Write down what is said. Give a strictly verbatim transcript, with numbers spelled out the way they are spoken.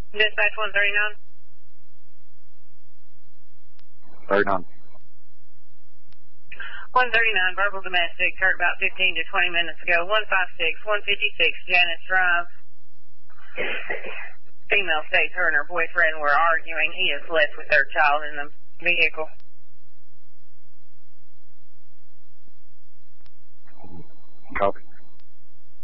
Dispatch one thirty-nine. thirty-nine. one thirty-nine, verbal domestic, occurred about fifteen to twenty minutes ago. one fifty-six, one fifty-six, Janice Drive. Female states her and her boyfriend were arguing. He is left with their child in the vehicle. Copy.